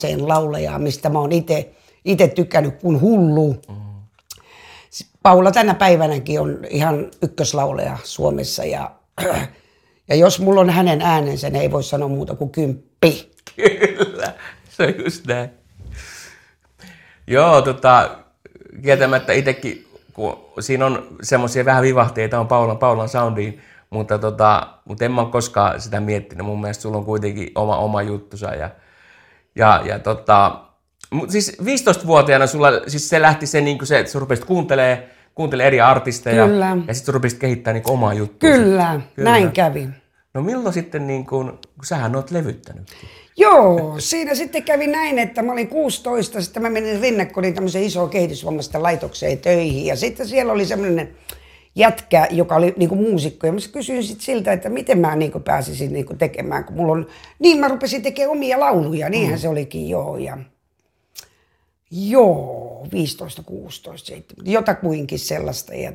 sen laulajaa, mistä mä oon itse tykännyt kuin hullu. Paula tänä päivänäkin on ihan ykköslaulaja Suomessa ja jos mulla on hänen äänensä, niin ei voi sanoa muuta kuin 10. Kyllä, se on just näin. Joo, kieltämättä itsekin, kun siinä on semmoisia vähän vivahteita on Paulan soundiin, mutta en mä ole koskaan sitä miettinyt. Mun mielestä sulla on kuitenkin oma juttusa. Siis 15-vuotiaana sulla siis se lähti se, niin se että sä rupesit kuuntelemaan eri artisteja. Kyllä. Ja sitten sä rupesit kehittämään niin omaa juttua. Kyllä, näin kävi. No milloin sitten, niin kun sähän oot levyttänyt? Joo, siinä sitten kävi näin, että mä olin 16, sitten mä menin Rinnekodin tämmöiseen isoon kehitysvammaisten laitokseen töihin. Ja sitten siellä oli semmoinen jätkä, joka oli niinku muusikko. Ja mä kysyin sitten siltä, että miten mä niinku pääsisin niinku tekemään, kun mulla on... Niin mä rupesin tekemään omia lauluja, niinhän se olikin joo, 15, 16, 17, jotakuinkin sellaista. Ja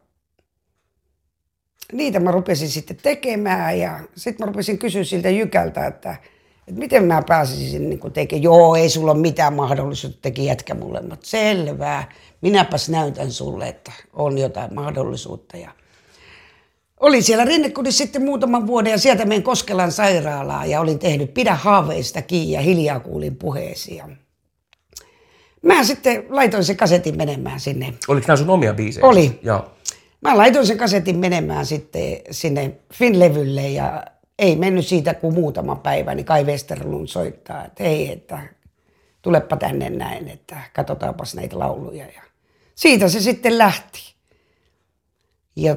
niitä mä rupesin sitten tekemään ja sitten mä rupesin kysyä siltä Jykältä, että miten mä pääsisin niin tekemään. Joo, ei sulla ole mitään mahdollisuutta, teki jätkä mulle. Mutta selvää, minäpäs näytän sulle, että on jotain mahdollisuutta. Ja olin siellä Rinnekodissa sitten muutaman vuoden ja sieltä menin Koskelan sairaalaan ja olin tehnyt Pidä haaveista kiinni ja Hiljaa kuulin puheesi. Mä sitten laitoin sen kasetin menemään sinne. Oliko nämä sun omia biisejä? Oli. Joo. Mä laitoin sen kasetin menemään sitten sinne Finlevylle ja ei mennyt siitä kuin muutama päivä, niin Kai Westerlund soittaa, että hei, että tulepa tänne näin, että katsotaanpas näitä lauluja. Ja siitä se sitten lähti. Ja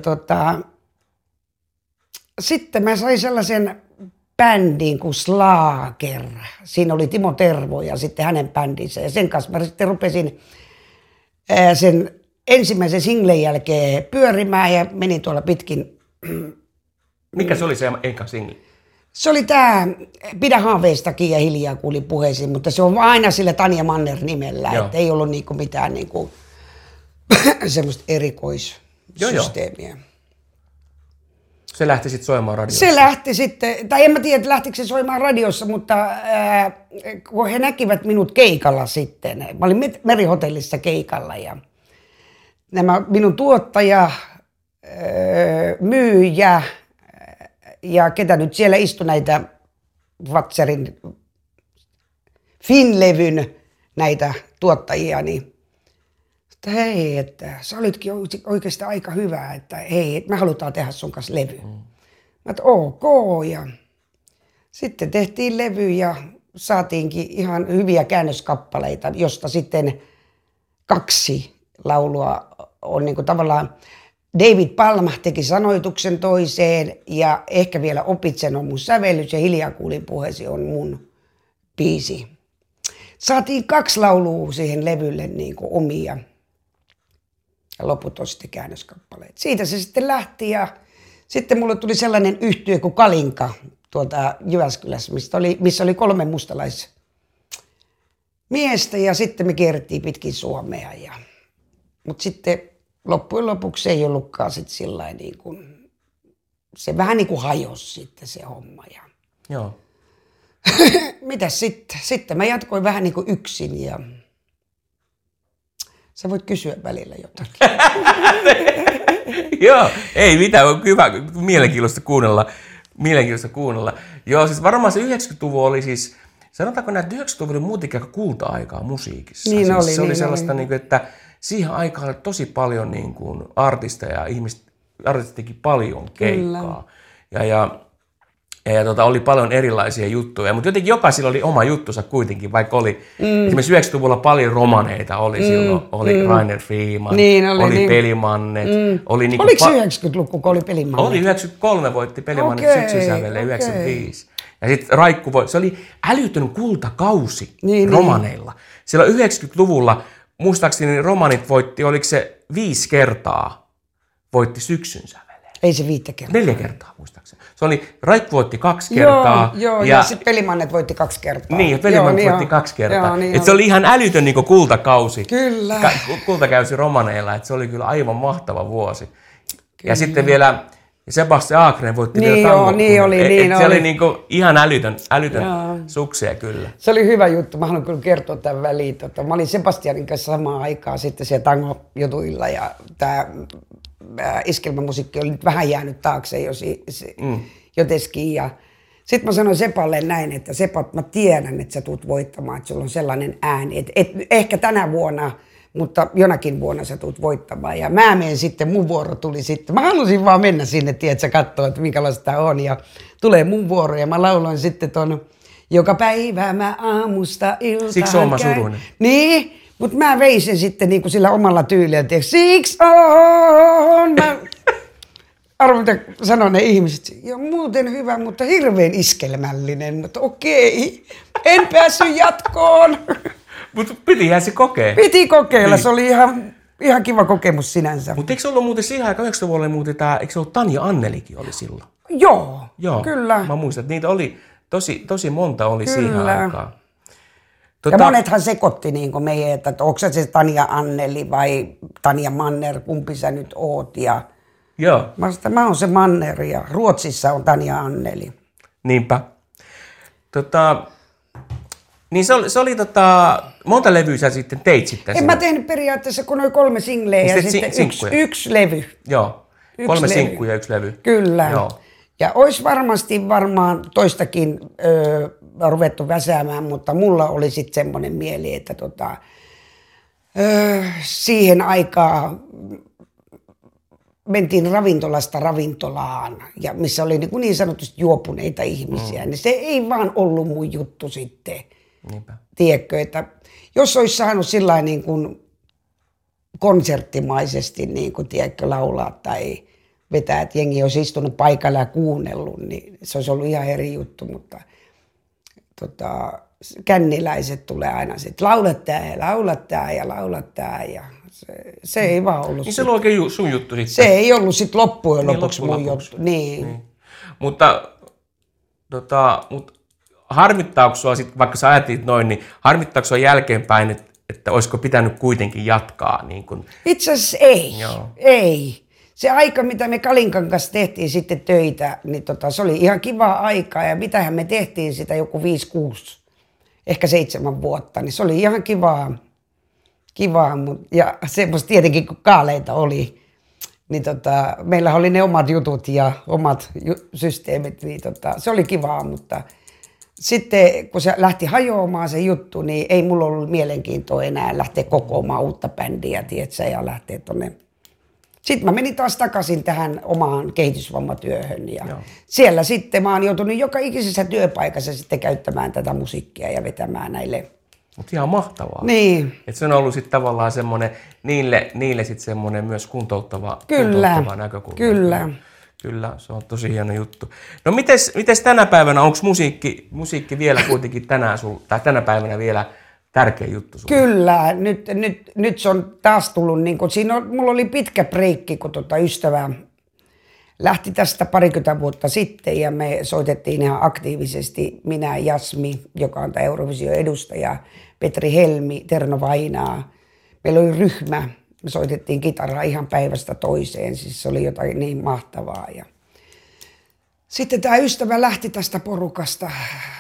sitten mä sain sellaisen bändin kuin Slager. Siinä oli Timo Tervo ja sitten hänen bändinsä. Ja sen kanssa mä sitten rupesin sen ensimmäisen singlen jälkeen pyörimään ja menin tuolla pitkin. Mikä se oli se eka singli? Se oli tää Pidä haaveistakin ja Hiljaa kuulin puheesi, mutta se on aina sillä Tanja Manner nimellä, että ei ollut niinku mitään niinku semmoista erikoissysteemiä. Joo. Se lähti sitten soimaan radiossa? Se lähti sitten, tai en mä tiedä, lähtikö se soimaan radiossa, mutta kun he näkivät minut keikalla sitten. Mä olin Merihotellissa keikalla ja nämä minun tuottaja, myyjä ja ketä nyt siellä istui näitä Fatserin Finlevyn näitä tuottajia, niin että hei, että sä olitkin oikeastaan aika hyvä, että hei, me halutaan tehdä sun kanssa levy. Mä että ok, ja sitten tehtiin levy ja saatiinkin ihan hyviä käännöskappaleita, josta sitten 2 laulua on niin kuin tavallaan David Palma teki sanoituksen toiseen ja ehkä vielä Opitsen on mun sävellys ja Hiljaa kuulin puheesi on mun biisi. Saatiin 2 laulua siihen levylle niin kuin omia ja loput on sitten käännöskappaleet. Siitä se sitten lähti ja sitten mulle tuli sellainen yhtye kuin Kalinka tuolta Jyväskylässä, missä oli 3 mustalaismiestä ja sitten me kierrettiin pitkin Suomea. Mutta sitten loppujen lopuksi ei ollutkaan sitten sillain niin kuin, se vähän niin kuin hajosi sitten se homma. Joo. Mitäs sitten? Sitten mä jatkoin vähän niin kuin yksin ja sä voit kysyä välillä jotakin. Joo, ei mitään, on hyvä, mielenkiintoista kuunnella. Joo, siis varmaan se 90-luvun oli siis, sanotaanko näin, että 90-luvun oli muutenkin aika kulta-aikaa musiikissa. Niin siis oli, se oli niin sellaista, oli. niin kuin, että siihen aikaan oli tosi paljon niin kuin artisteja ja artistit teki paljon keikkaa. Ja oli paljon erilaisia juttuja, mutta jotenkin jokaisilla oli oma juttunsa kuitenkin, vaikka oli esimerkiksi 90-luvulla paljon romaneita, oli silloin, oli Rainer Freeman, oli Pelimannet. Oli niinku oliko se 90-luku, kun oli Pelimannet? Oli, 93 voitti Pelimannet syksyn sävelle, 95. Ja sitten Raikku se oli älytön kultakausi romaneilla. Silloin 90-luvulla, muistaakseni romanit voitti, oliko se 5 kertaa voitti syksyn sävelle. Ei se 5 kertaa. 4 kertaa muistaakseni. Se oli, Raikku voitti 2 kertaa. Joo, ja sitten Pelimannet voitti 2 kertaa. Niin, Pelimannet voitti 2 kertaa. Joo, niin et se oli ihan älytön niin kultakausi. Kyllä. Kultakäysi romaneilla, että se oli kyllä aivan mahtava vuosi. Kyllä. Ja sitten vielä Ja Sebastian Aakren voitti niin vielä tango. Niin oli. Se oli niinku ihan älytön suksia kyllä. Se oli hyvä juttu. Mä haluan kyllä kertoa tämän väliin. Mä olin Sebastianin kanssa samaan aikaan sitten siellä tango-jutuilla ja tämä iskelmämusiikki oli nyt vähän jäänyt taakse jotenkin. Ja sitten mä sanoin Sepalle näin, että Sepa, mä tiedän, että sä tulet voittamaan, että sulla on sellainen ääni, että ehkä tänä vuonna, mutta jonakin vuonna sä tulet voittamaan. Ja mä menen sitten, mun vuoro tuli sitten. Mä halusin vaan mennä sinne, tiedätkö, katsoa, että minkälaista tämä on. Ja tulee mun vuoro ja mä lauloin sitten ton, joka päivä mä aamusta iltaan. Siksi on mä suruinen. Niin, mutta mä vein sen sitten niin kuin sillä omalla tyylillä, tiedätkö, siksi on. Arvo, mitä sanoo ne ihmiset, ja muuten hyvä, mutta hirveän iskelmällinen, mutta okei, en päässyt jatkoon. Mutta pitihän se kokea. Piti kokeilla, niin. Se oli ihan kiva kokemus sinänsä. Mutta eikö se ollut muuten siihen aikaan, 90-luvulla muuten eikö se ollut Tanja Annelikin oli silloin? Joo, kyllä. Mä muistan, että niitä oli, tosi monta oli kyllä. Siihen aikaan. Ja monethan sekoitti niin kuin meidän, että onko se Tanja Anneli vai Tanja Manner, kumpi sä nyt oot. Ja joo. Mä oon se Manner ja Ruotsissa on Tanja Anneli. Niinpä. Niin se oli monta levyä sä sitten teit sitten? En mä tehnyt periaatteessa kuin noin 3 singleä ja sitten yksi levy. Joo, 3 sinkkuja ja 1 levy. Kyllä. Joo. Ja olisi varmaan toistakin ruvettu väsäämään, mutta mulla oli sitten semmoinen mieli, että siihen aikaan mentiin ravintolasta ravintolaan, ja missä oli niin sanotusti juopuneita ihmisiä, niin se ei vaan ollut mun juttu sitten. Niinpä. Tiedätkö, että jos olisi saanut sillain niin kuin konserttimaisesti niin kuin, tiedätkö, laulaa tai vetää, että jengi olisi istunut paikalla ja kuunnellut, niin se olisi ollut ihan eri juttu, mutta känniläiset tulee aina sitten laulattaa ja se ei vaan ollut. Niin se oli oikein sun juttu sitten. Se ei ollut sitten loppujen lopuksi mun juttu. Niin. Mutta harmittaako sua sitten, vaikka sä ajattelit noin, niin harmittaako sua jälkeenpäin, että olisiko pitänyt kuitenkin jatkaa? Niin kun... Itse asiassa ei. Joo. Ei. Se aika, mitä me Kalinkan kanssa tehtiin sitten töitä, niin se oli ihan kivaa aikaa. Ja mitähän me tehtiin sitä joku 5-6, ehkä 7 vuotta, niin se oli ihan kivaa. Ja semmoista tietenkin, kun kaaleita oli, niin meillä oli ne omat jutut ja omat systeemit, niin se oli kivaa, mutta sitten kun se lähti hajoamaan se juttu, niin ei mulla ollut mielenkiintoa enää lähteä kokoamaan uutta bändiä, tietsä, ja lähteä tonne. Sitten mä menin taas takaisin tähän omaan kehitysvammatyöhön ja siellä sitten mä oon joutunut joka ikisessä työpaikassa sitten käyttämään tätä musiikkia ja vetämään näille. Mutta ihan mahtavaa. Niin. Että se on ollut sitten tavallaan semmoinen, niille sitten semmoinen myös kuntouttava näkökulma. Kyllä, se on tosi hieno juttu. No mites tänä päivänä, onko musiikki vielä kuitenkin tänä päivänä vielä tärkeä juttu sulle? Kyllä, nyt se on taas tullut, niin kun mulla oli pitkä breikki, kun ystävä lähti tästä 20 vuotta sitten ja me soitettiin ihan aktiivisesti, minä, Jasmi, joka on tämä Eurovision edustaja, Petri Helmi, Terno Vainaa. Meillä oli ryhmä, me soitettiin kitaraa ihan päivästä toiseen, siis se oli jotain niin mahtavaa. Ja sitten tämä ystävä lähti tästä porukasta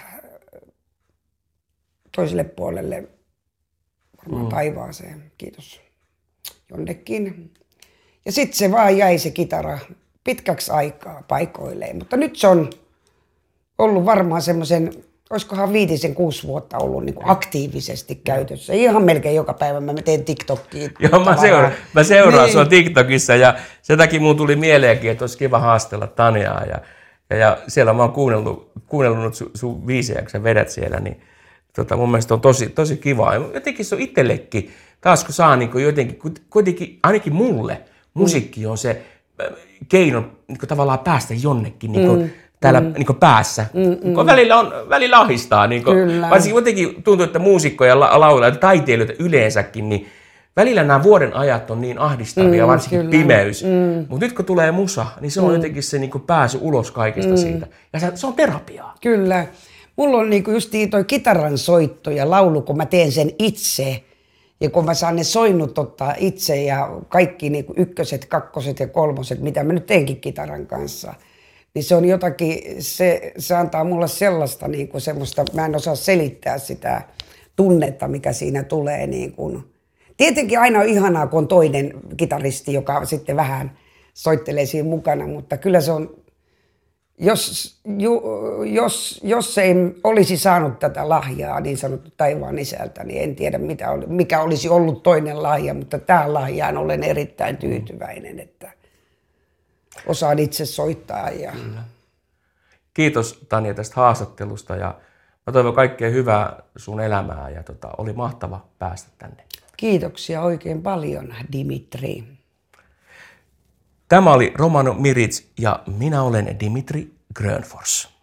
toiselle puolelle, varmaan taivaaseen, kiitos, jonnekin. Ja sitten se vaan jäi se kitara pitkäksi aikaa paikoilleen, mutta nyt se on ollut varmaan semmoisen, olisikohan 5-6 vuotta ollut niin kuin aktiivisesti käytössä. Ihan melkein joka päivä mä teen TikTokia. Joo, mä seuraan niin. Sua TikTokissa ja sen takia mun tuli mieleenkin, että olisi kiva haastella Tanjaa. Ja siellä mä oon kuunnellut sun biisejä, kun sä vedät siellä, niin mun mielestä on tosi kivaa. Ja jotenkin se on itsellekin, taas kun saa niin jotenkin, kuitenkin ainakin mulle, musiikki on se keino niin tavallaan päästä jonnekin niin täällä niin päässä. Välillä ahdistaa. Niin varsinkin jotenkin tuntuu, että muusikkoja, laulajia, taiteilijoita yleensäkin, niin välillä nämä vuoden ajat on niin ahdistavia, varsinkin kyllä. Pimeys. Mutta nyt kun tulee musa, niin se on jotenkin se niin pääsy ulos kaikesta siitä. Ja se on terapiaa. Kyllä. Mulla on niinku justiin toi kitaran soitto ja laulu, kun mä teen sen itse. Ja kun mä saan ne soinnut ottaa itse ja kaikki niin kuin ykköset, kakkoset ja kolmoset, mitä mä nyt teenkin kitaran kanssa, niin se on jotakin, se antaa mulle sellaista niin kuin semmoista, mä en osaa selittää sitä tunnetta, mikä siinä tulee. Niin kuin. Tietenkin aina on ihanaa, kun on toinen kitaristi, joka sitten vähän soittelee siinä mukana, mutta kyllä se on, jos ei olisi saanut tätä lahjaa niin sanottu taivaan isältä, niin en tiedä mikä olisi ollut toinen lahja, mutta tähän lahjaan olen erittäin tyytyväinen, että osaan itse soittaa. Ja... Kiitos Tanja tästä haastattelusta ja mä toivon kaikkea hyvää sun elämää ja oli mahtava päästä tänne. Kiitoksia oikein paljon, Dimitri. Tämä oli Romano Miric ja minä olen Dimitri Grönfors.